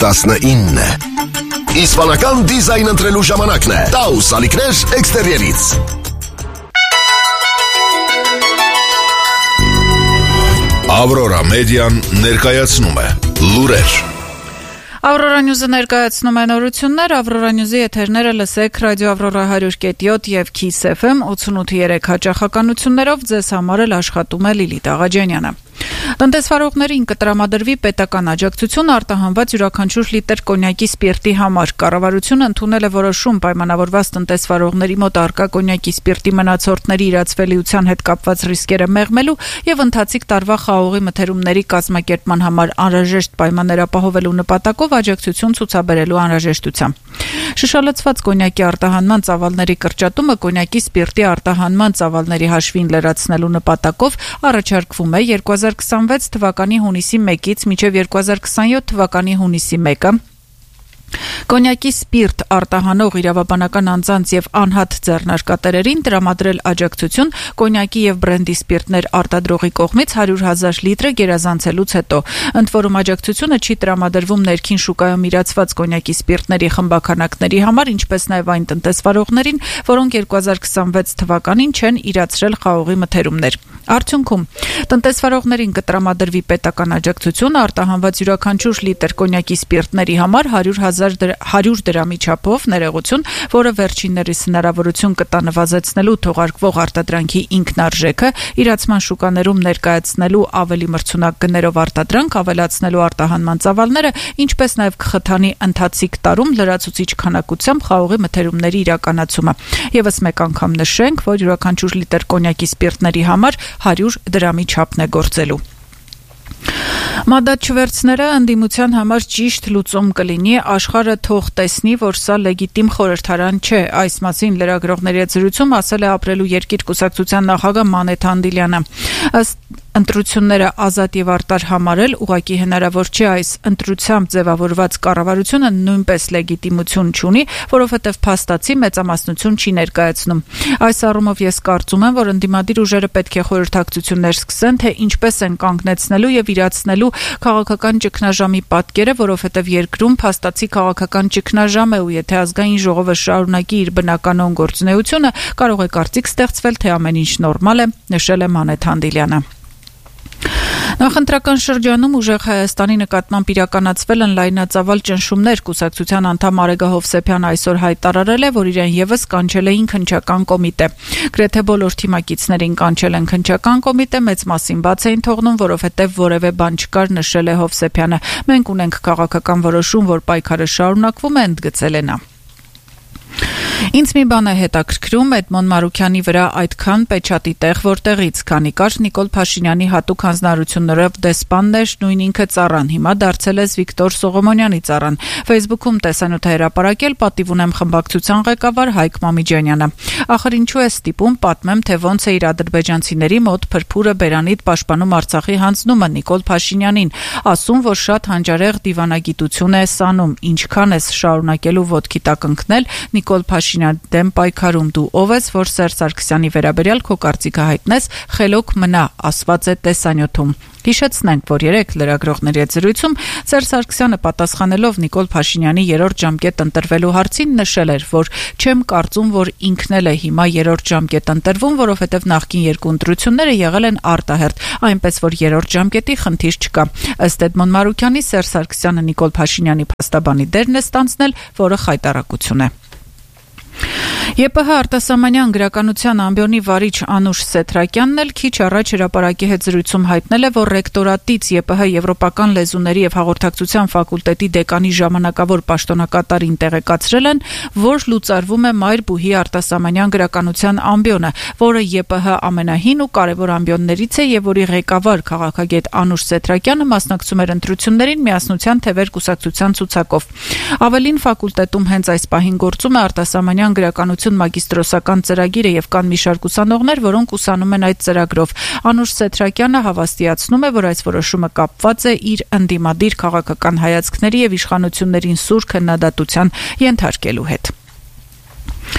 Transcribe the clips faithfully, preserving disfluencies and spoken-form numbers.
տասնինը։ Իսպանական դիզայն ընտրելու ժամանակն է։ Taus ալիքներ էքստերիերից։ Aurora Median ներկայացնում է լուրեր։ Aurora News-ը ներկայացնում է նորություններ, Aurora News-ի եթերները լսեք ռադիո Aurora one hundred point seven եւ Kiss F M ութսունութ երեք հաճախականություններով, ձեզ համար էլ աշխատում է Լիլիթ Աղաջանյանը։ Տնտեսվարողներին կտրամադրվի պետական աջակցություն արտահանված յուրաքանչյուր լիտր կոնյակի սպիրտի համար։ Կառավարությունը ընդունել է որոշում պայմանավորված տնտեսվարողների մոտ առկա կոնյակի սպիրտի մնացորդների իրացվելիության հետ կապված ռիսկերը մեղմելու եւ ընթացիկ տարվա խաղողի մթերումների կազմակերպման համար անհրաժեշտ պայմաններ ապահովելու նպատակով աջակցություն ցուցաբերելու անհրաժեշտությամբ։ Շշալցված կոնյակի արտահանման ծավալների կրճատումը կոնյակի սպիրտի արտահանման ծավալների հաշվին լրացնելու նպատակով առաջարկվում է երկու հազար քսանվեց թվականի հունիսի մեկից մինչև երկու հազար քսանյոթ թվականի հունիսի մեկը կոնյակի սպիրտ արտահանող իրավաբանական անձանց եւ անհատ ձեռնարկատերերին տրամադրել աջակցություն կոնյակի եւ բրենդի սպիրտներ արտադրողի կողմից հարյուր հազար լիտրը գերազանցելուց հետո։ Ընդ որում աջակցությունը չի տրամադրվում ներքին շուկայում իրացված կոնյակի սպիրտների խմբականակների համար, ինչպես նաեւ այն տնտեսվարողներին, որոնք երկու հազար քսանվեց թվականին չեն իրացրել խաղողի մթերումներ։ Արդյունքում տնտեսվարողներին կտրամադրվի պետական աջակցություն արտահանված յուրաքանչյուր լիտր կոնյակի սպիրտների համար հարյուր դրամի չափով ներողություն, որը վերջիններիս հնարավորություն կտա նվազեցնելու թողարկվող արտադրանքի ինքնարժեքը, իրացման շուկաներում ներկայացնելու ավելի մրցունակ գներով արտադրանք, ավելացնելու արտահանման ծավալները, ինչպես նաև կխթանի ընթացիկ տարում լրացուցիչ քանակությամբ խաղողի մթերումների իրականացումը։ Եվս մեկ անգամ նշենք, որ յուրաքանչյուր լիտր կոնյակի սպիրտների համար հարյուր դրամի չափն է գործելու։ Մադաչվերցները ընդդիմության համար ճիշտ լուծում կլինի, աշխարհը թող տեսնի, որ սա լեգիտիմ խորհրդարան չէ։ Այս մասին լրագրողների հետ զրույցում ասել է ապրելու երկիր կուսակցության նախագահ Մանեթ Անդիլյանը։ Ըստ ընտրությունները ազատ եւ արտար համարել ուղղակի հնարավոր չէ, այս ընտրությամբ ձևավորված կառավարությունը նույնպես լեգիտիմություն չունի, որովհետեւ փաստացի մեծամասնություն չի ներկայացնում։ Այս առումով ես կարծում եմ, որ ընդդիմադիր ուժերը պետք է խորհրդակցություններ սկսեն, թե ինչպես են կանգնեցնելու եւ իրացնելու քաղաքական ճգնաժամի պատկերը, որովհետեւ երկրում փաստացի քաղաքական ճգնաժամ է ու եթե ազգային ժողովը շարունակի իր բնականon գործունեությունը, կարող է կարծիք ստեղծվել, թե ամեն ինչ նորմալ է, նշել է Մանեթ Անդիլյանը։ Նախընտրական շրջանում ուժեղ Հայաստանի նկատմամբ իրականացվել են լայնածավալ ճնշումներ, կուսակցության անդամ Արեգա Հովսեփյանը այսօր հայտարարել է, որ իրեն եւս կանչել էին քննչական կոմիտե։ Գրեթե բոլոր թիմակիցներին կանչել են քննչական կոմիտե, մեծ մասին բաց էին թողնում, որովհետեւ որևէ բան չկար, նշել է Հովսեփյանը։ Մենք ունենք քաղաքական որոշում, որ պայքարը շարունակվում է, ընդգծել է նա։ Ինձ մի բան է հետաքրքրում Էդմոն Մարուքյանի վրա այդքան պեչատի տեղ որտեղից, քանի կար Նիկոլ Փաշինյանի հատուկ հանձնարարություններով դեսպանն էր, նույն ինքը ծառան, հիմա դարձել է Վիկտոր Սողոմոնյանի ծառան։ Facebook-ում տեսանյութ է հրապարակել, պատիվ ունեմ խմբակցության ղեկավար Հայկ Մամիջանյանը։ Ախր ինչու է ստիպում պատմեմ, թե ոնց է իր ադրբեջանցիների մոտ փրփուրը բերանիդ պաշտպանում Արցախի հանձնումը Նիկոլ Փաշինյանին, ասում, որ շատ հանճարեղ դիվանագիտություն է սանում, ինչքան ես շարունակելու ոտքի տակ ընկնել Նիկոլ Փաշինյան դեմ պայքարում, դու ով ես, որ Սերժ Սարգսյանի վերաբերյալ քո կարծիքը հայտնես, խելոք մնա, ասված է տեսանյութում։ Հիշեցնենք, որ երեկ լրագրողների հետ զրույցում Սերժ Սարգսյանը պատասխանելով Նիկոլ Փաշինյանի երրորդ ժամկետ ընտրվելու հարցին նշել էր, որ չեմ կարծում, որ ինքն էլ է հիմա երրորդ ժամկետ ընտրվում, որովհետև նախկին երկու ընտրությունները եղել են արտահերթ, այնպես որ երրորդ ժամկետի խնդիր չկա։ Ըստ Էդմոն Մարուքյանի Սերժ Սարգսյանը Նիկոլ Փաշինյանի փաստաբանի դերն է ստանձնել, որը խայտարակություն է։ ԵՊՀ արտասահմանյան գրականության ամբիոնի վարիչ Անուշ Սեթրակյանն էլ քիչ առաջ հրապարակի հետ զրույցում հայտնել է, որ ռեկտորատից ԵՊՀ եվրոպական լեզուների եւ հաղորդակցության ֆակուլտետի դեկանի ժամանակավոր պաշտոնակատարին տեղեկացրել են, որ լուծարվում է Մայր-Բուհի արտասահմանյան գրականության ամբիոնը, որը ԵՊՀ ամենահին ու կարևոր ամբիոններից է եւ որի ղեկավար քաղաքագետ Անուշ Սեթրակյանը մասնակցում էր ընտրություններին Միասնության թևեր կուսակցության ցուցակով։ Ավելին ֆակուլտետում հենց այս պահին գործում է արտասահմանյան գրականություն մագիստրոսական ծրագիրը եւ կան մի շարք ուսանողներ, որոնք ուսանում են այդ ծրագրով։ Անուշ Սեթրակյանը հավաստիացնում է, որ այս որոշումը կապված է իր ընդդիմադիր քաղաքական հայացքների եւ իշխանություններին սուր քննադատության ենթարկելու հետ։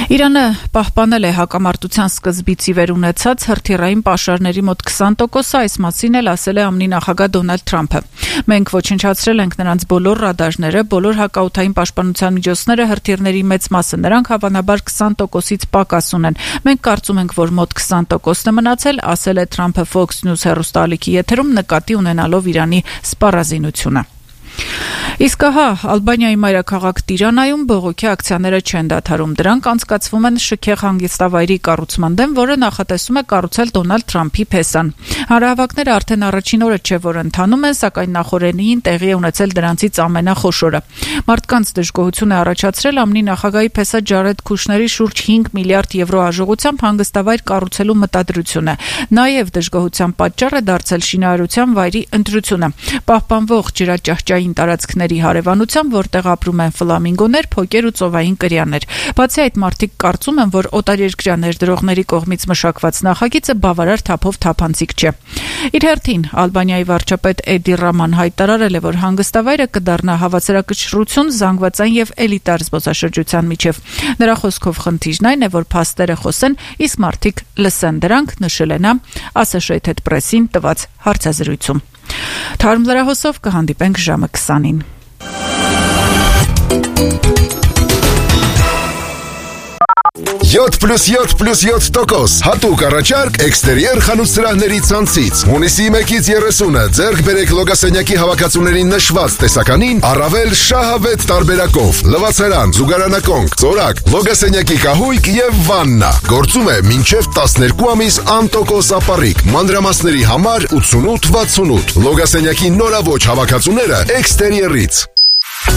Իրանը պահպանել է հակամարտության սկզբից ի վեր ունեցած հրթիռային պաշարների մոտ քսան տոկոսը, այս մասին էլ ասել է ԱՄՆ նախագահ Դոնալդ Թրամփը։ Մենք ոչնչացրել ենք նրանց բոլոր ռադարները, բոլոր հակաօդային պաշտպանության միջոցները, հրթիռների մեծ մասը, նրանք հավանաբար քսան տոկոսից պակաս ունեն։ Մենք կարծում ենք, որ մոտ քսան տոկոսն է մնացել, ասել է Թրամփը Fox News հեռուստաալիքի եթերում, նկատի ունենալով Իրանի սպառազինությունը։ Իսկ ահա Ալբանիայի մայրաքաղաք Տիրանայում բողոքի ակցիաները չեն դադարում։ Դրանք անցկացվում են շքեղ հանգստավայրի կառուցման դեմ, որը նախատեսում է կառուցել Դոնալդ Թրամփի փեսան։ Հանրահավաքները արդեն առաջին օրը չէ, որ ընթանում են, սակայն նախօրենին տեղի է ունեցել դրանցից ամենախոշորը։ Մարդկանց դժգոհություն է առաջացրել ԱՄՆ նախագահի փեսա Ջարեդ Քուշների շուրջ հինգ միլիարդ եվրո հաջողությամբ հանգստավայր կառուցելու մտադրությունը։ Նաև դժգոհության պատճառ է դարձել շինարարության վայրի ընտրությունը։ Պահպանվող ջրաճահճային տարածքների հարևանությամբ, որտեղ ապրում են ֆլամինգոներ, փոկեր ու ծովային կրյաներ։ Բացի այդ, մարդիկ կարծում են, որ օտարերկրյա ներդրողների կողմից մշակված նախագիծը բավարար թափով թափանցիկ չէ։ Իր հերթին Ալբանիայի վարչապետ Էդի Ռաման հայտարարել է, որ հանգստավայրը կդառնա հավասարակշռություն զանգվածային եւ էլիտար զբոսաշրջության միջև։ Նրա խոսքով խնդիրն այն է, որ փաստերը խոսեն, իսկ մարդիկ լսեն դրանք, նշել է նա Associated Press-ին տված հարցազրույցում։ Թարմ լրահոսով կհանդիպենք ժամը քսանին։ յոթ պլյուս յոթ պլյուս յոթ տոկոս հատուկ առաջարկ էքստերիեր խանութ սրահների ցանցից։ Հունիսի մեկից երեսունը ձեռք բերեք լոգասենյակի հավաքածուների նշված տեսականին առավել շահավետ տարբերակով։ Լվացարան, զուգարանակոնք, ծորակ, լոգասենյակի կահույք եւ վաննա։ Գործում է մինչեւ տասներկու ամիս անտոկոս ապառիկ։ Մանրամասների համար ութսունութ վաթսունութ։ Լոգասենյակի նորաոճ հավաքածուները էքստերիերից։